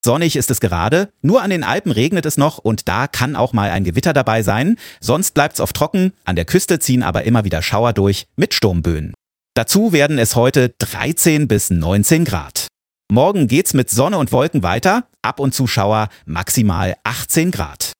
Sonnig ist es gerade, nur an den Alpen regnet es noch und da kann auch mal ein Gewitter dabei sein. Sonst bleibt es oft trocken, an der Küste ziehen aber immer wieder Schauer durch mit Sturmböen. Dazu werden es heute 13 bis 19 Grad. Morgen geht's mit Sonne und Wolken weiter, ab und zu Schauer, maximal 18 Grad.